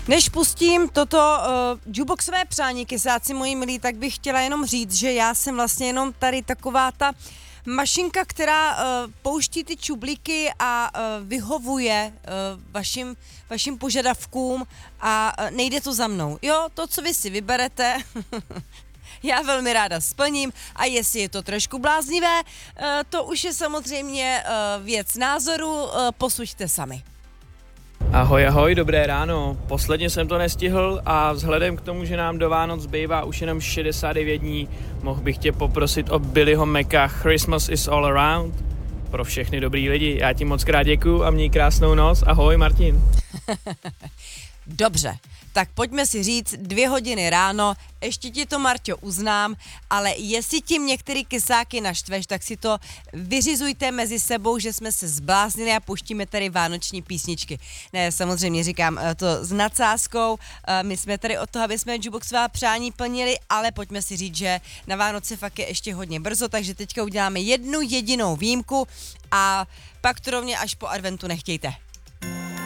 Než pustím toto jukeboxové přání, kysáci moji milí, tak bych chtěla jenom říct, že já jsem vlastně jenom tady taková ta mašinka, která pouští ty čublíky a vyhovuje vašim požadavkům a nejde to za mnou. Jo, to, co vy si vyberete, já velmi ráda splním a jestli je to trošku bláznivé, to už je samozřejmě věc názoru, posuďte sami. Ahoj, ahoj, dobré ráno. Posledně jsem to nestihl a vzhledem k tomu, že nám do Vánoc zbývá už jenom 69 dní, mohl bych tě poprosit o Billyho Maca Christmas is all around. Pro všechny dobrý lidi. Já ti moc krát děkuju a měj krásnou noc. Ahoj, Martin. Dobře, tak pojďme si říct 2 hodiny ráno, ještě ti to, Marťo, uznám, ale jestli tím některý kysáky naštveš, tak si to vyřizujte mezi sebou, že jsme se zbláznili a puštíme tady vánoční písničky. Ne, samozřejmě říkám to s nadsázkou, my jsme tady od toho, aby jsme jukeboxová přání plnili, ale pojďme si říct, že na Vánoce fakt je ještě hodně brzo, takže teďka uděláme jednu jedinou výjimku a pak to rovně až po adventu nechtějte.